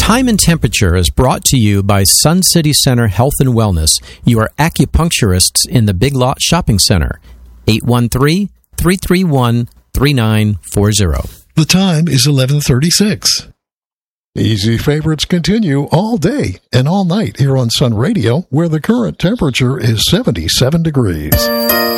Time and Temperature is brought to you by Sun City Center Health and Wellness, your acupuncturists in the Big Lot Shopping Center. 813-331-3940. The time is 11:36. Easy favorites continue all day and all night here on Sun Radio, where the current temperature is 77 degrees.